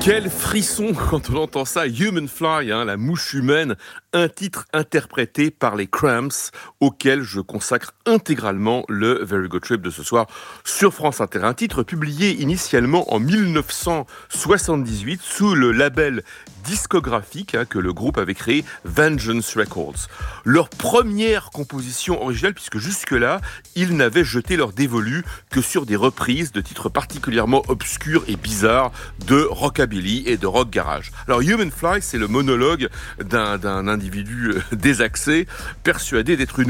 Quel frisson quand on entend ça, Human Fly, la mouche humaine, un titre interprété par les Cramps, auquel je consacre intégralement le Very Good Trip de ce soir sur France Inter. Un titre publié initialement en 1978 sous le label discographique que le groupe avait créé, Vengeance Records. Leur première composition originale, puisque jusque-là, ils n'avaient jeté leur dévolu que sur des reprises de titres particulièrement obscurs et bizarres de rockabilly et de rock garage. Alors Human Fly, c'est le monologue d'un individu désaxé, persuadé d'être une